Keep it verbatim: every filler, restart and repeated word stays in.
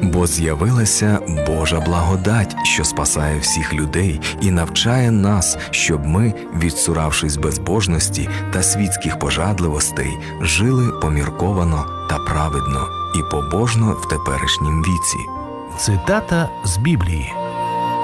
Бо з'явилася Божа благодать, що спасає всіх людей і навчає нас, щоб ми, відсуравшись безбожності та світських пожадливостей, жили помірковано та праведно і побожно в теперішнім віці. Цитата з Біблії.